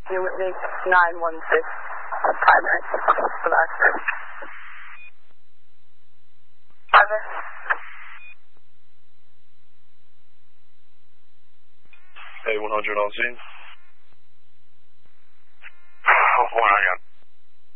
New Whitney 916 primary for that. Over. Hey, 100 on scene.